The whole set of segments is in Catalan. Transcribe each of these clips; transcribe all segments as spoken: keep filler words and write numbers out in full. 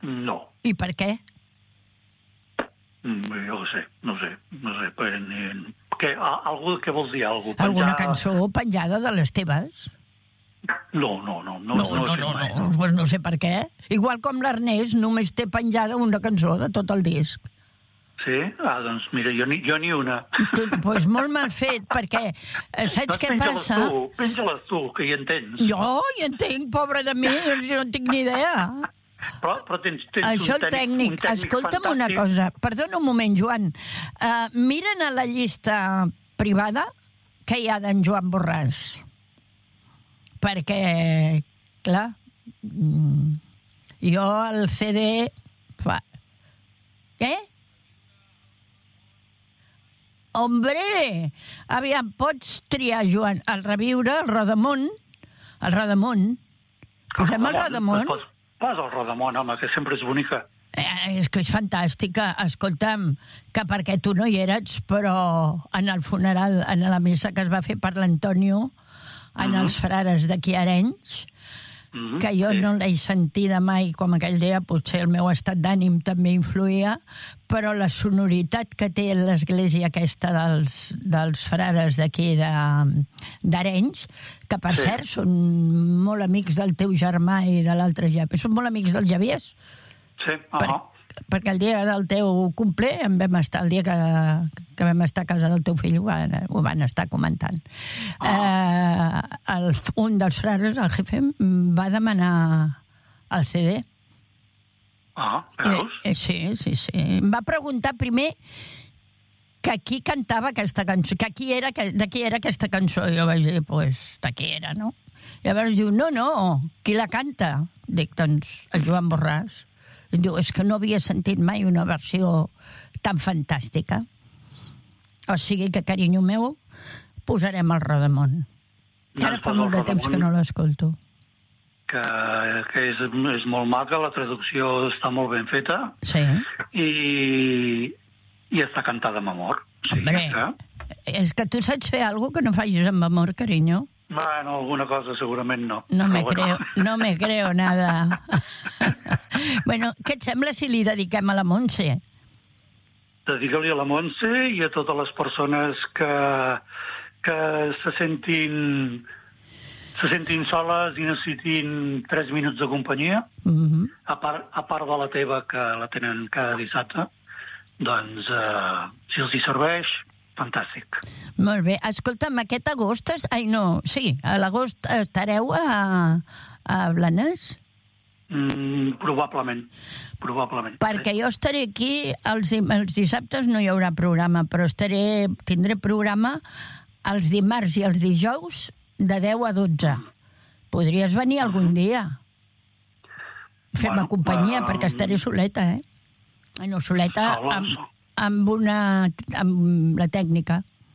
No. I per què? Mm, jo no sé, no sé, no sé. Per, ni... Què, algú, què vols dir? Algú? Penjar... Alguna cançó penjada de les teves? No, no, no. No, no, no, no, no, no. no. Pues no sé per què. Igual com l'Ernest només té penjada una cançó de tot el disc. Sí? Ah, doncs mira, jo ni, jo ni una. Doncs pues molt mal fet, perquè saps doncs què passa? Tu, penja-les tu, que hi entens. Jo hi entenc, pobra de mi, jo no tinc ni idea. Però, però tens, tens Això un, tècnic, tècnic, un tècnic escolta'm fantàstic. una cosa, perdona un moment, Joan. Uh, miren a la llista privada que hi ha d'en Joan Borràs. Perquè, clar, jo el C D... Fa... Eh? Hombre! Aviam, pots triar, Joan, el Reviure, el Rodamont, el Rodamont. Posem el Rodamont? Pues, pas el Rodamont, home, que sempre és bonica. Eh, és que és fantàstica. Escolta'm, que perquè tu no hi eres, però en el funeral, en la missa que es va fer per l'Antonio, en mm-hmm. els frares d'aquí a Arenys, mm-hmm, que jo sí. no l'he sentida mai com aquell dia, potser el meu estat d'ànim també influïa, però la sonoritat que té l'església aquesta dels, dels frares d'aquí d'Arenys, que per sí. cert són molt amics del teu germà i de l'altre Javier, són molt amics del Javier. Sí, per, uh-huh. perquè el dia del teu cumple en vam estar, el dia que, que vam estar a casa del teu fill, ho van, ho van estar comentant. Uh-huh. Eh, el, un dels frares, el jefe, va demanar el C D. Ah, veus? Eh, eh, sí, sí, sí. Em va preguntar primer que qui cantava aquesta cançó, que qui era, que, de qui era aquesta cançó. I jo vaig dir, pues, de qui era, no? I llavors diu, no, no, qui la canta? Dic, doncs, el Joan Borràs. I diu, és que no havia sentit mai una versió tan fantàstica. O sigui que, carinyo meu, posarem el Rodamont. Que ara fa molt de temps que no l'escolto. Que, que és, és molt maca, la traducció està molt ben feta. Sí. I, i està cantada amb amor. Sí, Hombre, ja és que tu saps fer alguna que no facis amb amor, carinyo. Bueno, alguna cosa segurament no. No me bueno. creo, no me creo nada. Bueno, què et sembla si li dediquem a la Montse? Dedica-li a la Montse i a totes les persones que, que se sentin... se sentin soles i necessitin tres minuts de companyia, Mm-hmm. a, part, a part de la teva, que la tenen cada dissabte, doncs, eh, si els hi serveix, fantàstic. Molt bé. Escolta'm, aquest agost... Es... Ai, no, sí, a l'agost estareu a, a Blanes? Mm, probablement, probablement. Perquè jo estaré aquí, els, els dissabtes no hi haurà programa, però estaré, tindré programa els dimarts i els dijous de deu a dotze. Podries venir algun dia? Fer-me bueno, companyia, uh, perquè estaré soleta, eh? No, soleta amb, amb una... amb la tècnica.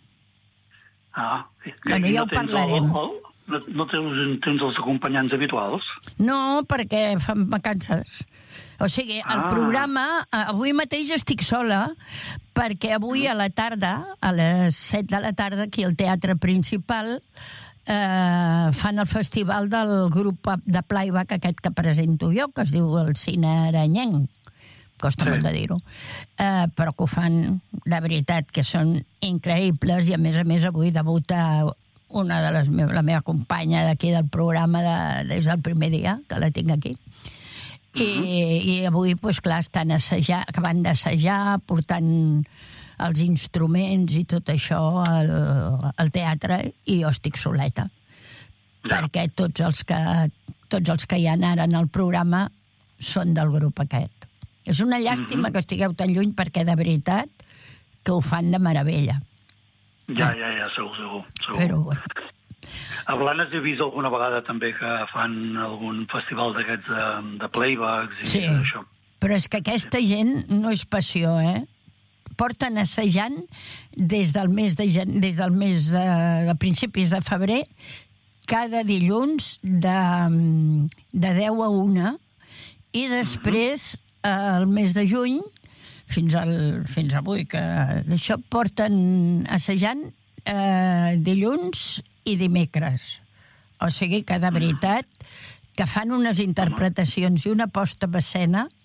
Ah, bueno, ja no ho parlarem. El, el, no tens, tens els acompanyants habituals? No, perquè fan vacances. O sigui, el ah. programa... Avui mateix estic sola, perquè avui a la tarda, a les set de la tarda, aquí al Teatre Principal, eh, fan el festival del grup de playback aquest que presento jo, que es diu el Cine Aranyenc. Costa sí. molt de dir-ho. Eh, però que ho fan de veritat, que són increïbles, i a més a més avui debuta una de les meves, la meva companya d'aquí del programa de, des del primer dia, que la tinc aquí. I, uh-huh. i avui, doncs clar, estan assajar, acabant d'assajar, portant els instruments i tot això al, al teatre, i jo estic soleta. Ja. Perquè tots els, que, tots els que hi ha ara en el programa són del grup aquest. És una llàstima uh-huh. que estigueu tan lluny, perquè de veritat que ho fan de meravella. Ja, ja, ja, segur, segur. segur. Però bueno. A Blanes he vist alguna vegada també que fan algun festival d'aquests de, de playbacks i sí, això. Però és que aquesta gent no és passió, eh? Porten assajant des del mes de, des del mes de, de principis de febrer, cada dilluns de, de deu a una, i després uh-huh. el mes de juny fins, al, fins avui, que d'això porten assajant eh, dilluns i dimecres. O sigui que de veritat que fan unes interpretacions i una posta a escena